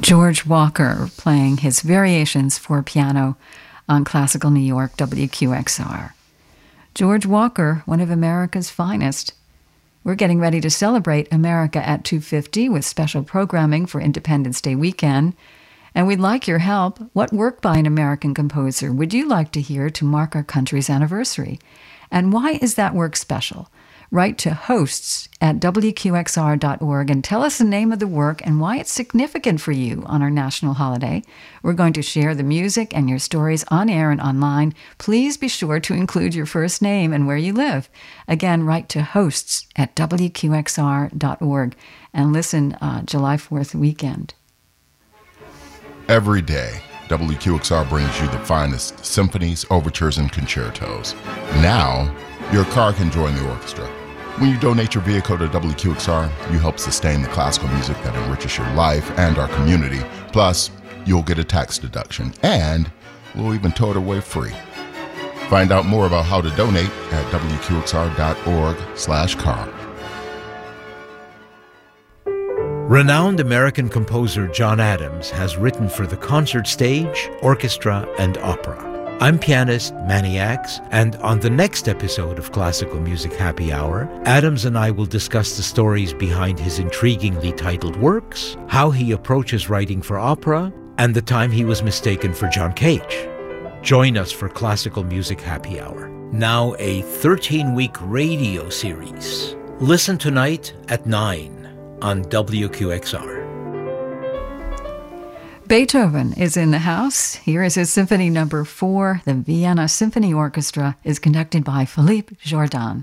George Walker playing his variations for piano on Classical New York WQXR. George Walker, one of America's finest. We're getting ready to celebrate America at 250 with special programming for Independence Day weekend. And we'd like your help. What work by an American composer would you like to hear to mark our country's anniversary? And why is that work special? Write to hosts@wqxr.org and tell us the name of the work and why it's significant for you on our national holiday. We're going to share the music and your stories on air and online. Please be sure to include your first name and where you live. Again, write to hosts@wqxr.org and listen July 4th weekend. Every day, WQXR brings you the finest symphonies, overtures, and concertos. Now, your car can join the orchestra. When you donate your vehicle to WQXR, you help sustain the classical music that enriches your life and our community. Plus, you'll get a tax deduction, and we'll even tow it away free. Find out more about how to donate at wqxr.org/car. Renowned American composer John Adams has written for the concert stage, orchestra, and opera. I'm pianist Manny Axe, and on the next episode of Classical Music Happy Hour, Adams and I will discuss the stories behind his intriguingly titled works, how he approaches writing for opera, and the time he was mistaken for John Cage. Join us for Classical Music Happy Hour, now a 13-week radio series. Listen tonight at 9 on WQXR. Beethoven is in the house. Here is his Symphony No. 4. The Vienna Symphony Orchestra is conducted by Philippe Jordan.